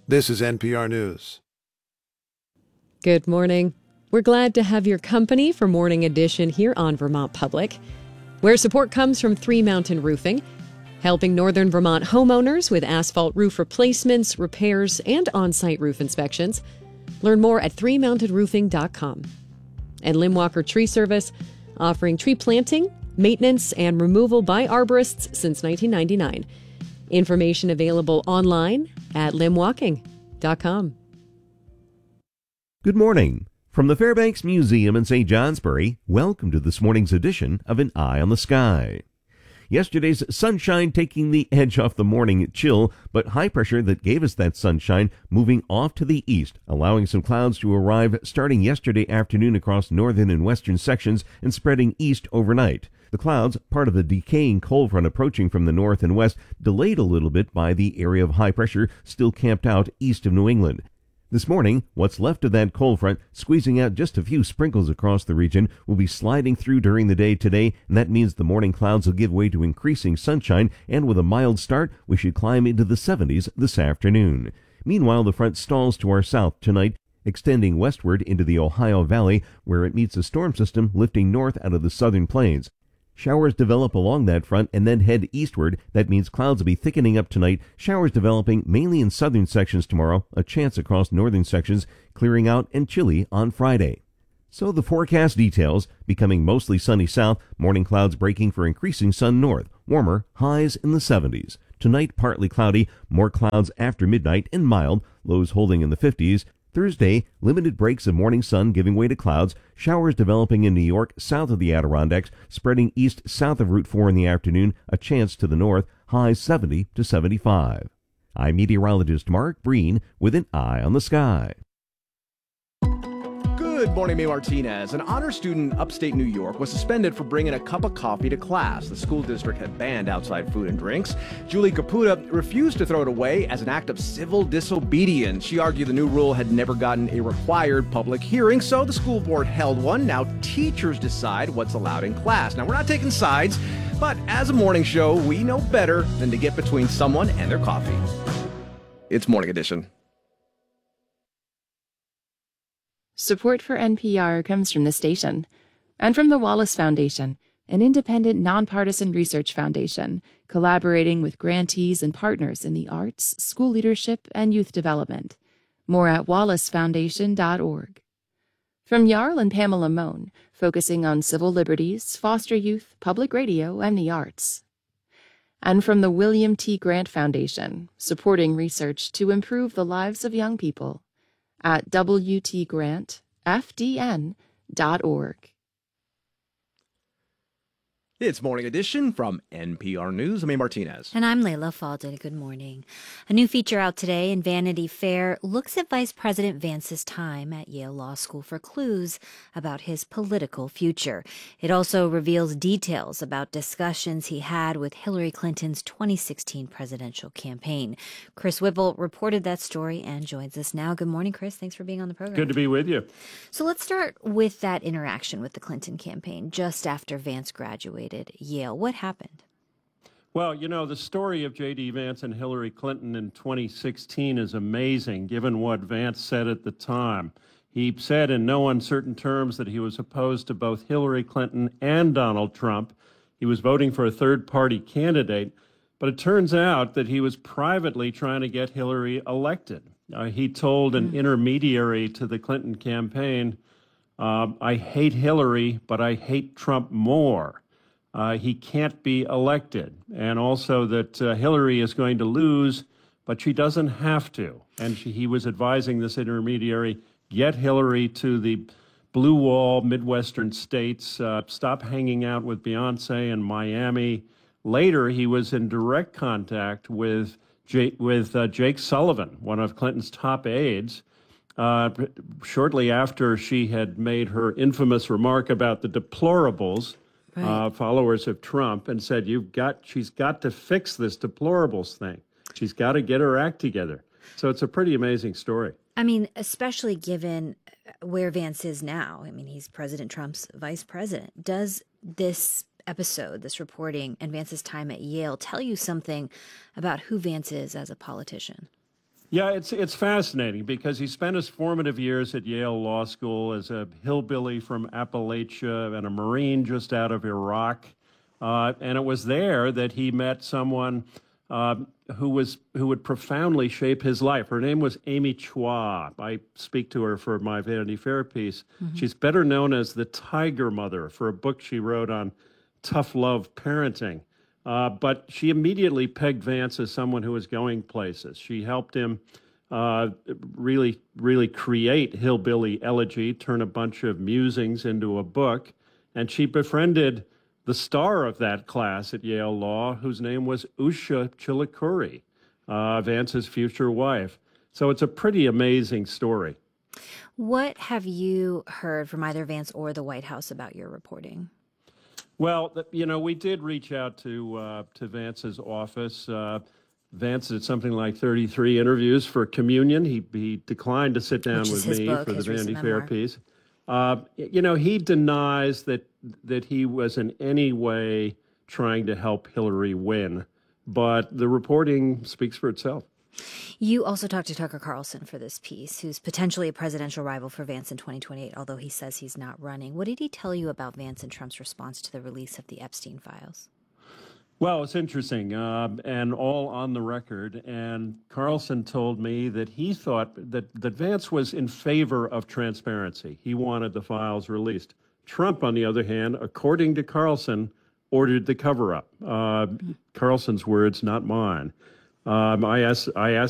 This is NPR News. Good morning. We're glad to have your company for Morning Edition here on Vermont Public, where support comes from Three Mountain Roofing, helping northern Vermont homeowners with asphalt roof replacements, repairs, and on-site roof inspections. Learn more at threemountainroofing.com. And Limwalker Tree Service, offering tree planting, maintenance, and removal by arborists since 1999. Information available online at limwalking.com. Good morning. From the Fairbanks Museum in St. Johnsbury, welcome to this morning's edition of An Eye on the Sky. Yesterday's sunshine taking the edge off the morning chill, but high pressure that gave us that sunshine moving off to the east, allowing some clouds to arrive starting yesterday afternoon across northern and western sections and spreading east overnight. The clouds, part of the decaying cold front approaching from the north and west, delayed a little bit by the area of high pressure still camped out east of New England. This morning, what's left of that cold front, squeezing out just a few sprinkles across the region, will be sliding through during the day today, and that means the morning clouds will give way to increasing sunshine, and with a mild start, we should climb into the 70s this afternoon. Meanwhile, the front stalls to our south tonight, extending westward into the Ohio Valley, where it meets a storm system lifting north out of the southern plains. Showers develop along that front and then head eastward. That means clouds will be thickening up tonight. Showers developing mainly in southern sections tomorrow. A chance across northern sections, clearing out and chilly on Friday. So the forecast details: becoming mostly sunny south, morning clouds breaking for increasing sun north. Warmer, highs in the 70s. Tonight partly cloudy, more clouds after midnight and mild, lows holding in the 50s. Thursday, limited breaks of morning sun giving way to clouds, showers developing in New York south of the Adirondacks, spreading east south of Route 4 in the afternoon, a chance to the north, highs 70 to 75. I'm meteorologist Mark Breen with An Eye on the Sky. Good morning, May Martinez. An honor student in upstate New York was suspended for bringing a cup of coffee to class. The school district had banned outside food and drinks. Julie Caputa refused to throw it away as an act of civil disobedience. She argued the new rule had never gotten a required public hearing, so the school board held one. Now teachers decide what's allowed in class. Now, we're not taking sides, but as a morning show, we know better than to get between someone and their coffee. It's Morning Edition. Support for NPR comes from the station and from the Wallace Foundation, an independent, nonpartisan research foundation collaborating with grantees and partners in the arts, school leadership, and youth development. More at wallacefoundation.org. From Jarl and Pamela Mohn, focusing on civil liberties, foster youth, public radio, and the arts. And from the William T. Grant Foundation, supporting research to improve the lives of young people. At WTGrantFDN.org. It's Morning Edition from NPR News. I'm May Martinez. And I'm Layla Faldin. Good morning. A new feature out today in Vanity Fair looks at Vice President Vance's time at Yale Law School for clues about his political future. It also reveals details about discussions he had with Hillary Clinton's 2016 presidential campaign. Chris Whipple reported that story and joins us now. Good morning, Chris. Thanks for being on the program. Good to be with you. So let's start with that interaction with the Clinton campaign just after Vance graduated Yale. What happened? Well, you know, the story of J.D. Vance and Hillary Clinton in 2016 is amazing, given what Vance said at the time. He said in no uncertain terms that he was opposed to both Hillary Clinton and Donald Trump. He was voting for a third-party candidate, but it turns out that he was privately trying to get Hillary elected. He told an intermediary to the Clinton campaign, I hate Hillary, but I hate Trump more. He can't be elected, and also that Hillary is going to lose, but she doesn't have to. And he was advising this intermediary, get Hillary to the blue wall, Midwestern states, stop hanging out with Beyonce in Miami. Later, he was in direct contact with Jake Sullivan, one of Clinton's top aides, shortly after she had made her infamous remark about the deplorables, followers of Trump, and said, she's got to fix this deplorables thing. She's got to get her act together. So it's a pretty amazing story. I mean, especially given where Vance is now. I mean, he's President Trump's vice president. Does this episode, this reporting, and Vance's time at Yale tell you something about who Vance is as a politician? Yeah, it's fascinating because he spent his formative years at Yale Law School as a hillbilly from Appalachia and a Marine just out of Iraq. And it was there that he met someone who would profoundly shape his life. Her name was Amy Chua. I speak to her for my Vanity Fair piece. Mm-hmm. She's better known as the Tiger Mother for a book she wrote on tough love parenting. But she immediately pegged Vance as someone who was going places. She helped him really create Hillbilly Elegy, turn a bunch of musings into a book. And she befriended the star of that class at Yale Law, whose name was Usha Chilukuri, Vance's future wife. So it's a pretty amazing story. What have you heard from either Vance or the White House about your reporting? Well, we did reach out to Vance's office. Vance did something like 33 interviews for Communion. He declined to sit down with me for the Vanity Fair piece. He denies that he was in any way trying to help Hillary win, but the reporting speaks for itself. You also talked to Tucker Carlson for this piece, who's potentially a presidential rival for Vance in 2028, although he says he's not running. What did he tell you about Vance and Trump's response to the release of the Epstein files? Well, it's interesting, and all on the record. And Carlson told me that he thought that Vance was in favor of transparency. He wanted the files released. Trump, on the other hand, according to Carlson, ordered the cover-up. Carlson's words, not mine. I asked